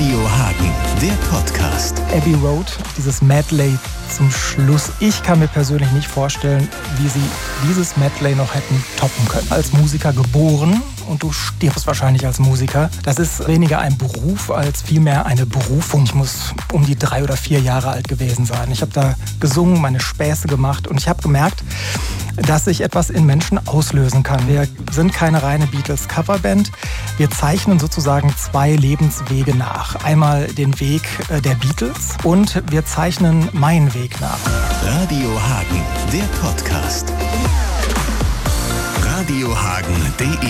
Radio Hagen, der Podcast. Abbey Road, dieses Medley zum Schluss. Ich kann mir persönlich nicht vorstellen, wie sie dieses Medley noch hätten toppen können. Als Musiker geboren und du stirbst wahrscheinlich als Musiker. Das ist weniger ein Beruf als vielmehr eine Berufung. Ich muss um die 3 oder 4 Jahre alt gewesen sein. Ich habe da gesungen, meine Späße gemacht und ich habe gemerkt, dass sich etwas in Menschen auslösen kann. Wir sind keine reine Beatles-Coverband. Wir zeichnen sozusagen 2 Lebenswege nach. Einmal den Weg der Beatles und wir zeichnen meinen Weg nach. Radio Hagen, der Podcast. radiohagen.de